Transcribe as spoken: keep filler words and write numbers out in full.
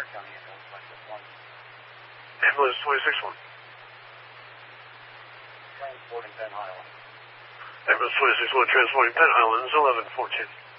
Ambulance twenty-six one. Transporting Penn Highlands. Ambulance twenty-six one transporting Penn Highlands, eleven fourteen.